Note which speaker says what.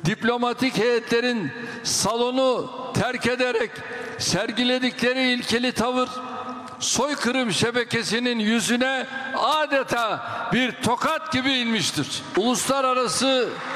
Speaker 1: diplomatik heyetlerin salonu terk ederek sergiledikleri ilkeli tavır, soykırım şebekesinin yüzüne adeta bir tokat gibi inmiştir. Uluslararası